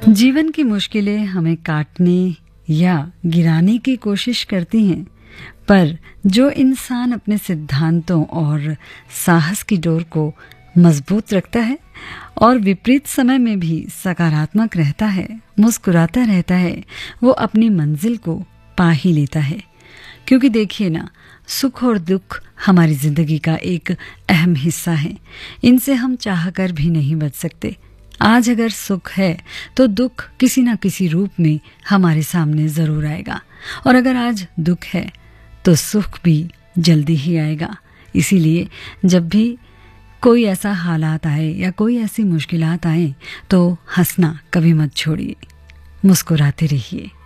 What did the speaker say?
जीवन की मुश्किलें हमें काटने या गिराने की कोशिश करती हैं, पर जो इंसान अपने सिद्धांतों और साहस की डोर को मजबूत रखता है और विपरीत समय में भी सकारात्मक रहता है, मुस्कुराता रहता है, वो अपनी मंजिल को पा ही लेता है। क्योंकि देखिए ना, सुख और दुख हमारी जिंदगी का एक अहम हिस्सा है। इनसे हम चाहकर भी नहीं बच सकते। आज अगर सुख है तो दुख किसी ना किसी रूप में हमारे सामने जरूर आएगा, और अगर आज दुख है तो सुख भी जल्दी ही आएगा। इसीलिए जब भी कोई ऐसा हालात आए या कोई ऐसी मुश्किलात आए तो हंसना कभी मत छोड़िए, मुस्कुराते रहिए।